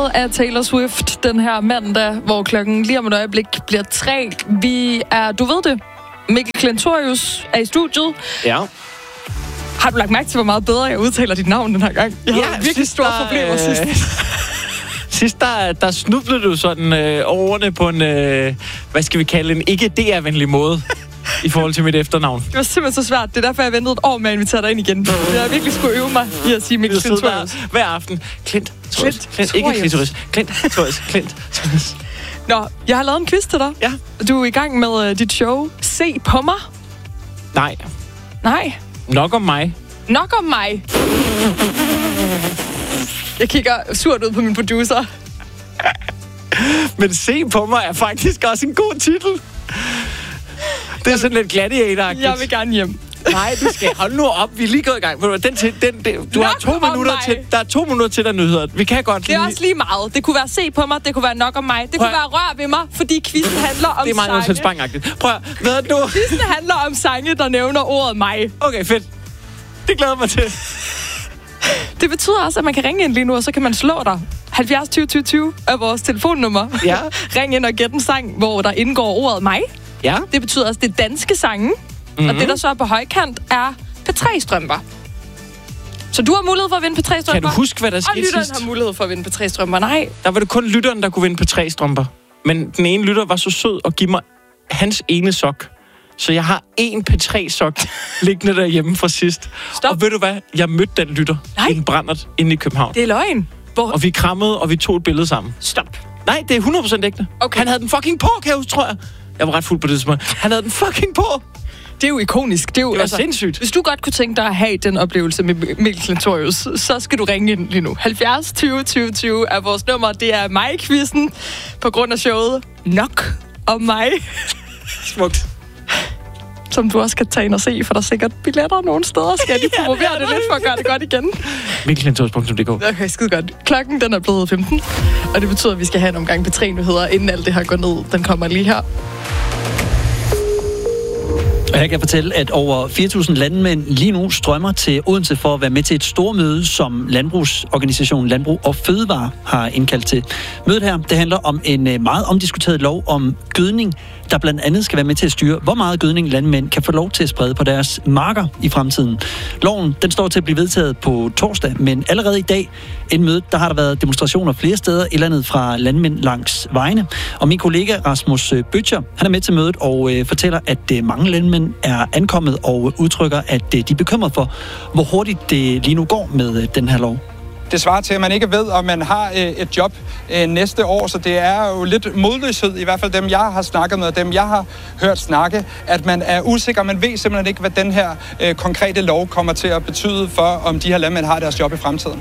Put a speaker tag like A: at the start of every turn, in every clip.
A: koncertprogrammet af Taylor Swift den her mandag, hvor klokken lige om et øjeblik bliver 3. Vi er, du ved det, Mikkel Klentorius er i studiet.
B: Ja.
A: Har du lagt mærke til, hvor meget bedre jeg udtaler dit navn den her gang? Jeg havde virkelig store problemer sidst.
B: Sidst, der snublede du sådan ordene på en, hvad skal vi kalde, en ikke-DR-venlig måde i forhold til mit efternavn. Det
A: var simpelthen så svært. Det er derfor, jeg ventede et år med at invitere dig ind igen. Jeg har virkelig skulle øve mig i at sige Mikkel Klentorius.
B: Hver aften. Klint, ikke Klentorius. Klint.
A: Nå, jeg har lavet en quiz til dig.
B: Ja.
A: Du er i gang med dit show. Se på mig. Nej.
B: Nok om mig.
A: Nok om mig. Jeg kigger surt ud på min producer.
B: Men Se på mig er faktisk også en god titel. Det er sådan lidt gladiatoragtigt.
A: Jeg vil gerne hjem.
B: Nej, du skal holde nu op. Vi er lige gået i gang. Du har 2 minutter til. Der er 2 minutter til, der nyheder. Vi kan godt
A: Det er også lige meget. Det kunne være Se på mig. Det kunne være Nok om mig. Det kunne være Rør ved mig, fordi quizzen handler om sange.
B: Det er meget noget spangagtigt. Prøv at, hvad nu?
A: Quizzen handler om sange, der nævner ordet mig.
B: Okay, fedt. Det glæder mig til.
A: Det betyder også, at man kan ringe ind lige nu, og så kan man slå dig. 70 20 20 20 er vores telefonnummer.
B: Ja.
A: Ring ind og gæt en sang, hvor der indgår ordet mig.
B: Ja.
A: Det betyder også, det er danske sange. Mm-hmm. Og det, der så er på højkant, er P3-strømper. Så du har mulighed for at vinde P3-strømper.
B: Kan du huske, hvad der skete sidst?
A: Og lytteren har mulighed for at vinde P3-strømper. Nej.
B: Der var det kun lytteren, der kunne vinde P3-strømper. Men den ene lytter var så sød at give mig hans ene sok. Så jeg har 1 P3-sok liggende derhjemme fra sidst.
A: Stop.
B: Og ved du hvad? Jeg mødte den lytter i en brændert inde i København.
A: Det er løgn.
B: Og vi krammede, og vi tog et billede sammen.
A: Stop.
B: Nej, det er 100% ægte.
A: Okay.
B: Han havde den fucking på, kan jeg huske, tror jeg. Jeg var ret fuld på det tidspunkt. Han havde den fucking på.
A: Det er jo ikonisk. Det er jo
B: sindssygt.
A: Hvis du godt kunne tænke dig at have den oplevelse med Mikkel Klentorius, så skal du ringe ind lige nu. 70 20 20 20 er vores nummer. Det er mig-quizzen på grund af showet Nok om mig.
B: Smukt.
A: Som du også kan tage ind og se, for der er sikkert billetter nogle steder. Skal jeg lige promovere det lidt for at gøre det godt igen?
B: Mikkelklentorius.dk.
A: Okay, skide godt. Klokken den er blevet 15, og det betyder, at vi skal have en omgang P3-nyheder, inden alt det her går ned. Den kommer lige her.
C: Og jeg kan fortælle, at over 4.000 landmænd lige nu strømmer til Odense for at være med til et stormøde, som landbrugsorganisationen Landbrug og Fødevare har indkaldt til. Mødet her, det handler om en meget omdiskuteret lov om gødning, der blandt andet skal være med til at styre, hvor meget gødning landmænd kan få lov til at sprede på deres marker i fremtiden. Loven, den står til at blive vedtaget på torsdag, men allerede i dag, inden mødet, der har der været demonstrationer flere steder i landet fra landmænd langs vejene. Og min kollega Rasmus Bøtcher, han er med til mødet og fortæller, at mange landmænd er ankommet og udtrykker, at de er bekymret for, hvor hurtigt det lige nu går med den her lov.
D: Det svarer til, at man ikke ved, om man har et job næste år, så det er jo lidt modløshed, i hvert fald dem, jeg har snakket med, og dem, jeg har hørt snakke, at man er usikker. Man ved simpelthen ikke, hvad den her konkrete lov kommer til at betyde for, om de her landmænd har deres job i fremtiden.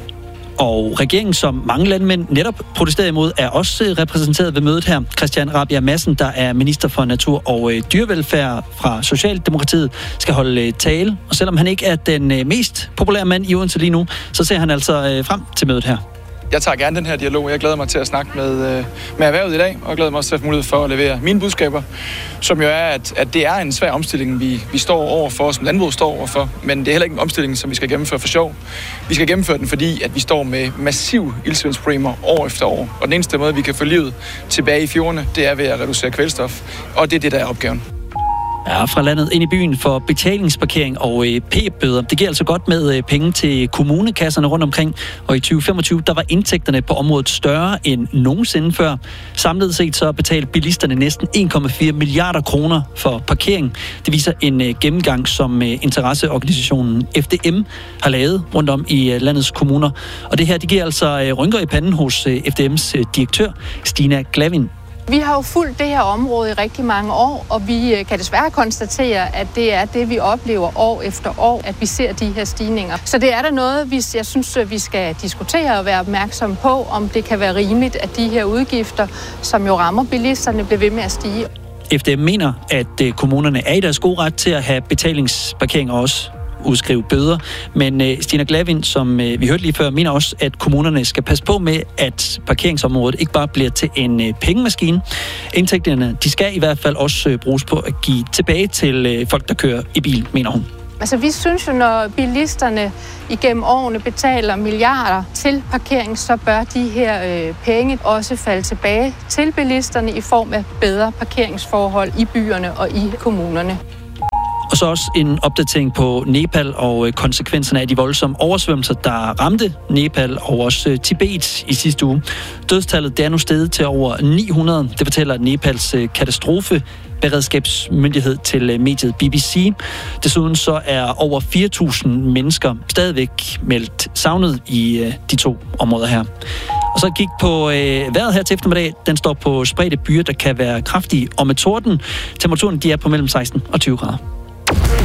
C: Og regeringen, som mange landmænd netop protesterer imod, er også repræsenteret ved mødet her. Christian Rabjerg Madsen, der er minister for natur og dyrevelfærd fra Socialdemokratiet, skal holde tale. Og selvom han ikke er den mest populære mand i Odense lige nu, så ser han altså frem til mødet her.
E: Jeg tager gerne den her dialog. Jeg glæder mig til at snakke med erhvervet i dag, og glæder mig også til at få mulighed for at levere mine budskaber, som jo er, at det er en svær omstilling, vi står overfor, som landbruget står overfor, men det er heller ikke en omstilling, som vi skal gennemføre for sjov. Vi skal gennemføre den, fordi at vi står med massiv iltsvindsproblemer år efter år, og den eneste måde, vi kan få livet tilbage i fjordene, det er ved at reducere kvælstof, og det er det, der er opgaven.
C: Ja, fra landet ind i byen for betalingsparkering og p-bøder. Det giver altså godt med penge til kommunekasserne rundt omkring, og i 2025 der var indtægterne på området større end nogensinde før. Samlet set så betalte bilisterne næsten 1,4 milliarder kroner for parkering. Det viser en gennemgang, som interesseorganisationen FDM har lavet rundt om i landets kommuner. Og det her, det giver altså rynker i panden hos FDM's direktør, Stina Glavin.
F: Vi har jo fulgt det her område i rigtig mange år, og vi kan desværre konstatere, at det er det, vi oplever år efter år, at vi ser de her stigninger. Så det er der noget, jeg synes, vi skal diskutere og være opmærksom på, om det kan være rimeligt, at de her udgifter, som jo rammer bilisterne, bliver ved med at stige.
C: FDM mener, at kommunerne er i deres gode ret til at have betalingsparkering også udskrive bøder. Men Stina Glavin, som vi hørte lige før, mener også, at kommunerne skal passe på med, at parkeringsområdet ikke bare bliver til en pengemaskine. Indtægterne, de skal i hvert fald også bruges på at give tilbage til folk, der kører i bil, mener hun.
F: Altså vi synes jo, når bilisterne igennem årene betaler milliarder til parkering, så bør de her penge også falde tilbage til bilisterne i form af bedre parkeringsforhold i byerne og i kommunerne.
C: Og så også en opdatering på Nepal og konsekvenserne af de voldsomme oversvømmelser, der ramte Nepal og også Tibet i sidste uge. Dødstallet det er nu steget til over 900. Det fortæller Nepals katastrofeberedskabsmyndighed til mediet BBC. Desuden så er over 4.000 mennesker stadigvæk meldt savnet i de to områder her. Og så kig på vejret her til eftermiddag. Den står på spredte byer, der kan være kraftige og med torden. Temperaturen de er på mellem 16 og 20 grader.